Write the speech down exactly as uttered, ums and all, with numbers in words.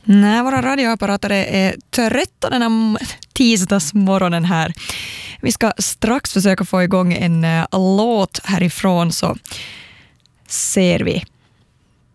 Nej, våra radioapparater är trötta den här tisdagsmorgonen här. Vi ska strax försöka få igång en uh, låt härifrån, så ser vi